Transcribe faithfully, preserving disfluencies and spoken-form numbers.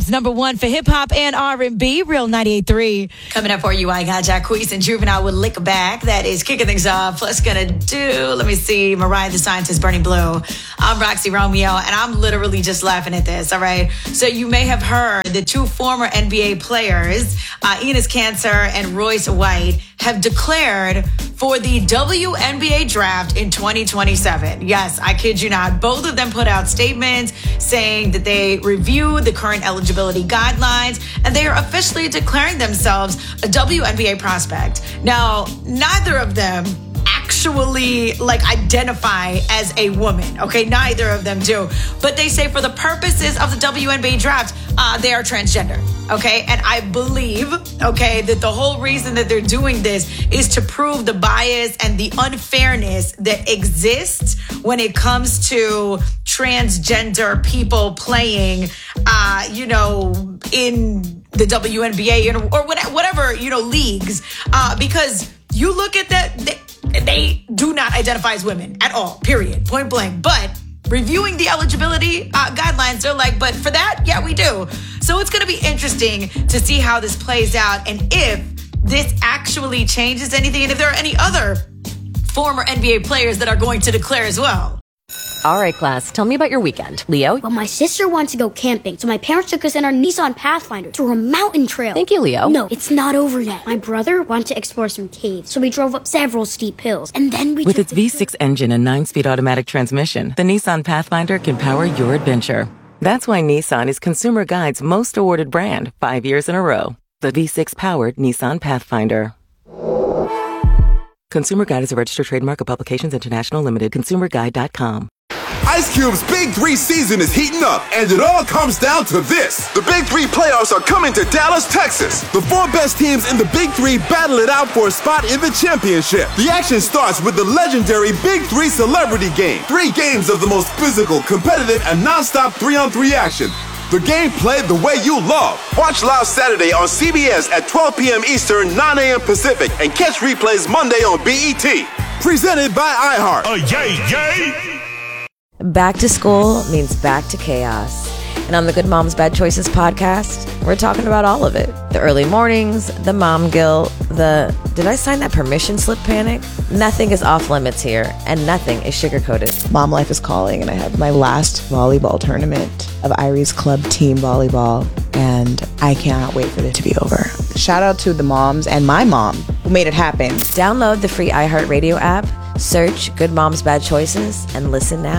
It's number one for hip hop and R and B. Real ninety-eight point three. Coming up for you, I got Jacquees and Juvenile with Lick Back. That is kicking things off. Plus, gonna do, let me see, Mariah the Scientist, Burning Blue. I'm Roxy Romeo, and I'm literally just laughing at this, all right? So you may have heard the two former N B A players, uh, Enes Kanter and Royce White, have declared for the W N B A draft in twenty twenty-seven. Yes, I kid you not. Both of them put out statements saying that they reviewed the current eligibility guidelines and they are officially declaring themselves a W N B A prospect. Now, neither of them actually like identify as a woman. Okay, neither of them do. But they say for the purposes of the W N B A draft, uh, they are transgender. Okay, and I believe, okay, that the whole reason that they're doing this is to prove the bias and the unfairness that exists when it comes to transgender people playing, uh, you know, in the W N B A or whatever, you know, leagues. Uh, because you look at that, they, they do not identify as women at all, period, point blank. But reviewing the eligibility uh, guidelines, they're like, but for that, yeah, we do. So it's going to be interesting to see how this plays out and if this actually changes anything and if there are any other former N B A players that are going to declare as well. All right, class, tell me about your weekend. Leo? Well, my sister wanted to go camping, so my parents took us in our Nissan Pathfinder to a mountain trail. Thank you, Leo. No, it's not over yet. My brother wanted to explore some caves, so we drove up several steep hills, and then we With took its V six engine and nine-speed automatic transmission, the Nissan Pathfinder can power your adventure. That's why Nissan is Consumer Guide's most awarded brand, five years in a row. The V six-powered Nissan Pathfinder. Consumer Guide is a registered trademark of Publications International Limited. consumer guide dot com. Ice Cube's Big Three season is heating up, and it all comes down to this. The Big Three playoffs are coming to Dallas, Texas. The four best teams in the Big Three battle it out for a spot in the championship. The action starts with the legendary Big Three Celebrity Game. Three games of the most physical, competitive, and non-stop three-on-three action. The game played the way you love. Watch live Saturday on C B S at twelve p.m. Eastern, nine a.m. Pacific, and catch replays Monday on B E T. Presented by iHeart. Uh, yay, yay! Back to school means back to chaos. And on the Good Moms Bad Choices podcast, we're talking about all of it. The early mornings, the mom guilt, the did I sign that permission slip panic? Nothing is off limits here, and nothing is sugar-coated. Mom life is calling, and I have my last volleyball tournament of Irie's Club Team Volleyball, and I cannot wait for it to be over. Shout out to the moms and my mom who made it happen. Download the free iHeartRadio app, search Good Moms Bad Choices, and listen now.